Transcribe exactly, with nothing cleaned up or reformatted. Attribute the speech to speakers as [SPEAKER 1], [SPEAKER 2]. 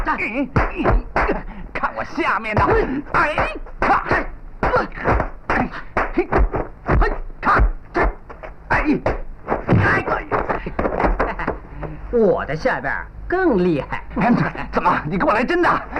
[SPEAKER 1] 看我下面的，哎，看，哎，嘿，嘿，看，这，哎，哎，
[SPEAKER 2] 我的下边更厉害。
[SPEAKER 1] 怎么？你跟我来真的？